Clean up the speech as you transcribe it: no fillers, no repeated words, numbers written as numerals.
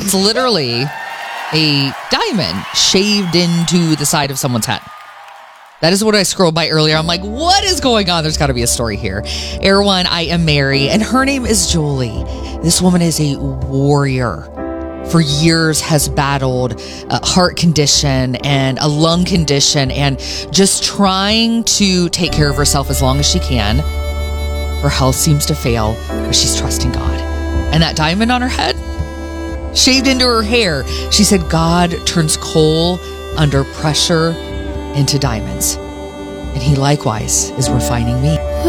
It's literally a diamond shaved into the side of someone's head. That is what I scrolled by earlier. I'm like, what is going on? There's got to be a story here. Erewhon, I am Mary, and her name is Julie. This woman is a warrior. For years has battled a heart condition and a lung condition and just trying to take care of herself as long as she can. Her health seems to fail, but she's trusting God. And that diamond on her head, shaved into her hair, she said God turns coal under pressure into diamonds. And he likewise is refining me.